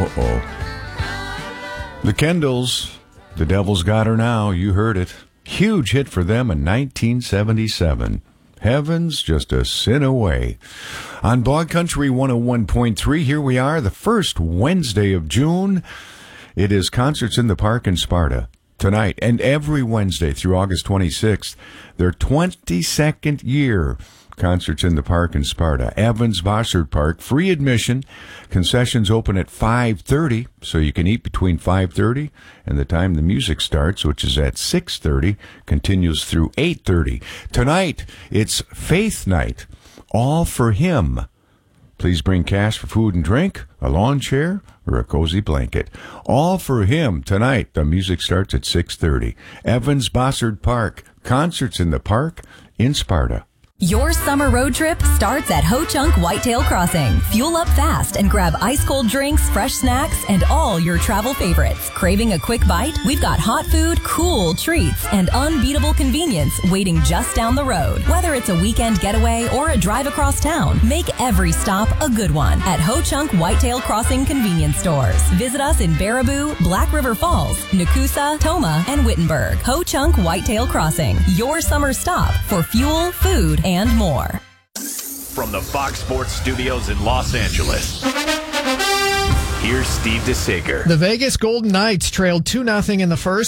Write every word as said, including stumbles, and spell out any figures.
Uh-oh. The Kendalls, The Devil's Got Her Now, you heard it. Huge hit for them in nineteen seventy-seven. Heaven's Just a Sin Away. On Blog Country one oh one point three, here we are, the first Wednesday of June. It is Concerts in the Park in Sparta tonight and every Wednesday through August twenty-sixth. Their twenty-second year. Concerts in the Park in Sparta. Evans Bossard Park, free admission. Concessions open at five thirty, so you can eat between five thirty and the time the music starts, which is at six thirty, continues through eight thirty. Tonight, it's Faith Night, all for him. Please bring cash for food and drink, a lawn chair, or a cozy blanket. All for him tonight. The music starts at six thirty. Evans Bossard Park, Concerts in the Park in Sparta. Your summer road trip starts at Ho Chunk Whitetail Crossing. Fuel up fast and grab ice-cold drinks, fresh snacks, and all your travel favorites. Craving a quick bite? We've got hot food, cool treats, and unbeatable convenience waiting just down the road. Whether it's a weekend getaway or a drive across town, make every stop a good one at Ho Chunk Whitetail Crossing convenience stores. Visit us in Baraboo, Black River Falls, Nakusa, Toma, and Wittenberg. Ho Chunk Whitetail Crossing, your summer stop for fuel, food, and more. From the Fox Sports Studios in Los Angeles, here's Steve DeSager. The Vegas Golden Knights trailed two nothing in the first.